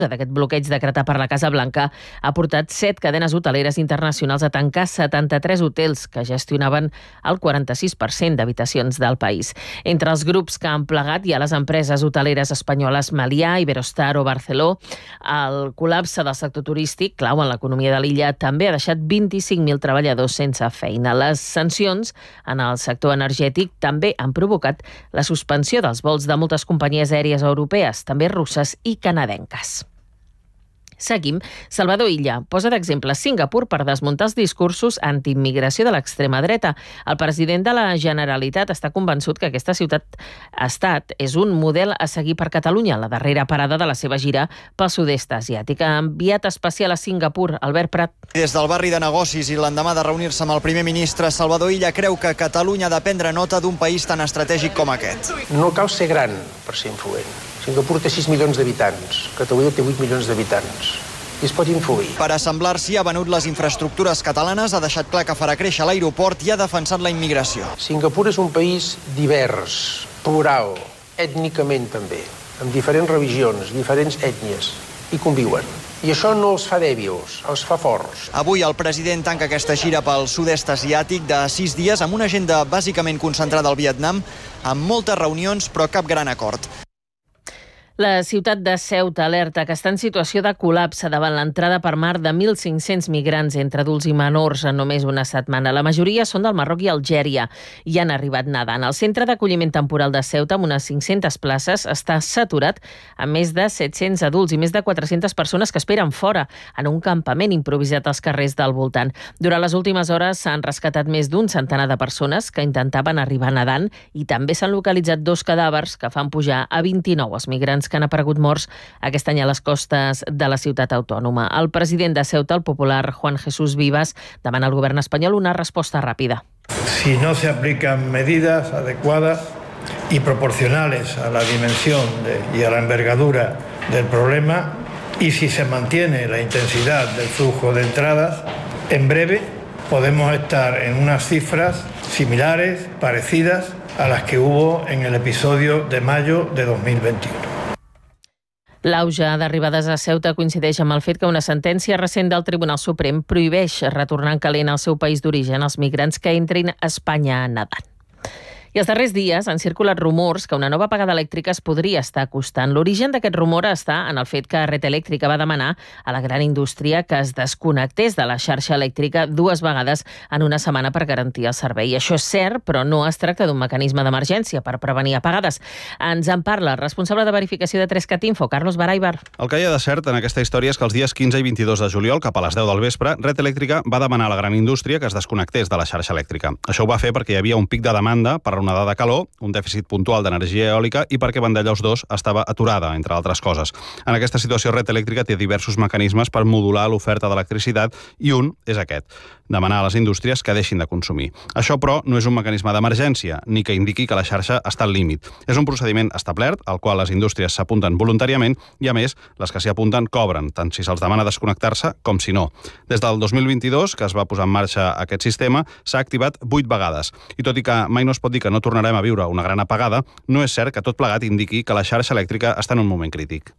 d'aquest bloqueig decretat per la Casa Blanca ha portat 7 cadenes hoteleres internacionals a tancar 73 hotels que gestionaven el 46% d'habitacions del país. Entre els grups que han plegat hi ha les empreses hoteleres espanyoles Meliá, Iberostar o Barceló. El col·lapse del sector turístic, clau en l'economia de l'illa, també ha deixat 25.000 treballadors sense feina. Les sancions en el sector energètic també han provocat la suspensió dels vols de moltes companyies aèries europees, també russes i canadenques. Seguim. Salvador Illa posa d'exemple Singapur per desmuntar els discursos antiimmigració de l'extrema dreta. El president de la Generalitat està convençut que aquesta ciutat-estat és un model a seguir per Catalunya, la darrera parada de la seva gira pel sud-est asiàtic. Enviat especial a Singapur, Albert Prat. Des del barri de negocis i l'endemà de reunir-se amb el primer ministre, Salvador Illa creu que Catalunya ha de prendre nota d'un país tan estratègic com aquest. No cal ser gran per ser influent. Singapur té 6 milions d'habitants, Catalunya té 8 milions d'habitants. I es pot influir. Per assemblar-s'hi ha venut les infraestructures catalanes, ha deixat clar que farà créixer l'aeroport i ha defensat la immigració. Singapur és un país divers, plural, ètnicament també, amb diferents religions, diferents ètnies, i conviuen. I això no els fa dèbils, els fa forts. Avui el president tanca aquesta gira pel sud-est asiàtic de 6 dies amb una agenda bàsicament concentrada al Vietnam, amb moltes reunions però cap gran acord. La ciutat de Ceuta alerta que està en situació de col·lapse davant l'entrada per mar de 1.500 migrants entre adults i menors en només una setmana. La majoria són del Marroc i Algèria i han arribat nedant. El centre d'acolliment temporal de Ceuta, amb unes 500 places, està saturat amb més de 700 adults i més de 400 persones que esperen fora en un campament improvisat als carrers del voltant. Durant les últimes hores s'han rescatat més d'un centenar de persones que intentaven arribar nedant i també s'han localitzat 2 cadàvers que fan pujar a 29 els migrants que han aparegut morts aquest any a les costes de la ciutat autònoma. El president de Ceuta, el popular Juan Jesús Vivas, demana al govern espanyol una resposta ràpida. Si no se aplican medidas adecuadas y proporcionales a la dimensión y a la envergadura del problema, y si se mantiene la intensidad del flujo de entradas, en breve podemos estar en unas cifras similares, parecidas a las que hubo en el episodio de mayo de 2021. L'auge d'arribades a Ceuta coincideix amb el fet que una sentència recent del Tribunal Suprem prohibeix retornar en calent al seu país d'origen els migrants que entrin a Espanya nedant. I els darrers dies han circulat rumors que una nova apagada elèctrica es podria estar acostant. L'origen d'aquest rumor està en el fet que Red Eléctrica va demanar a la gran indústria que es desconnectés de la xarxa elèctrica 2 vegades en una setmana per garantir el servei. Això és cert, però no es tracta d'un mecanisme d'emergència per prevenir apagades. Ens en parla el responsable de verificació de 3cat Info, Carlos Baraibar. El que hi ha de cert en aquesta història és que els dies 15 i 22 de juliol, cap a les 10 del vespre, Red Eléctrica va demanar a la gran indústria que es desconnectés de la xarxa elèctrica. Això ho va fer perquè hi havia un pic de demanda per onada de calor, un dèficit puntual d'energia eòlica i perquè Vandellòs 2 estava aturada, entre altres coses. En aquesta situació, Red Eléctrica té diversos mecanismes per modular l'oferta d'electricitat i un és aquest, demanar a les indústries que deixin de consumir. Això, però, no és un mecanisme d'emergència, ni que indiqui que la xarxa està al límit. És un procediment establert, al qual les indústries s'apunten voluntàriament i, a més, les que s'hi apunten cobren, tant si se'ls demana desconnectar-se com si no. Des del 2022, que es va posar en marxa aquest sistema, s'ha activat 8 vegades. I tot i que mai no es pot dir que no tornarem a viure una gran apagada, no és cert que tot plegat indiqui que la xarxa elèctrica està en un moment crític.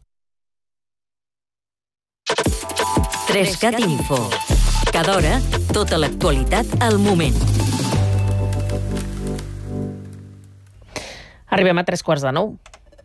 3cat Info. Cada hora, tota l'actualitat al moment. Arribem a 9:15.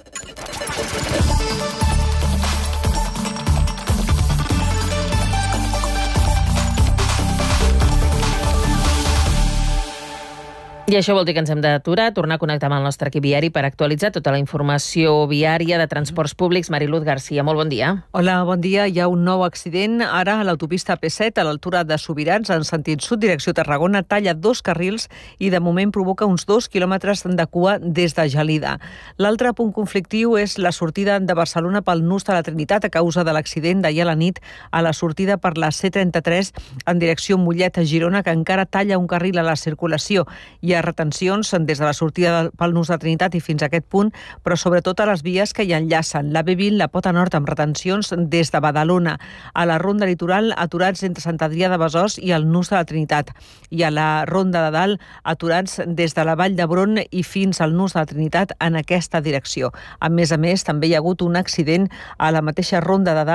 I això vol dir que ens hem d'aturar, tornar a connectar amb el nostre equip viari per actualitzar tota la informació viària de transports públics. Mariluz Garcia, molt bon dia. Hola, bon dia. Hi ha un nou accident ara a l'autopista P7 a l'altura de Subirats, en sentit sud, direcció Tarragona, talla 2 carrils i de moment provoca uns 2 quilòmetres de cua des de Gelida. L'altre punt conflictiu és la sortida de Barcelona pel nus de la Trinitat a causa de l'accident d'ahir a la nit a la sortida per la C33 en direcció Mollet a Girona, que encara talla un carril a la circulació. I Hi ha retencions des de la sortida pel Nus de Trinitat i fins a aquest punt, però sobretot a les vies que hi enllacen. La B20, la Pota Nord, amb retencions des de Badalona. A la Ronda Litoral, aturats entre Sant Adrià de Besòs i el Nus de la Trinitat. I a la Ronda de Dalt, aturats des de la Vall d'Hebron i fins al Nus de la Trinitat en aquesta direcció. A més, també hi ha hagut un accident a la mateixa Ronda de Dalt